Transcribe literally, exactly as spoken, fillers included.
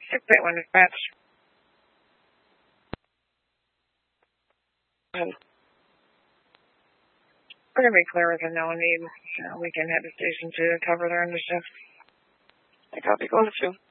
six eight one dispatch. We're going to be clear with a no need. Uh, we can head to station two to cover their end of shift. I copy. Go to two.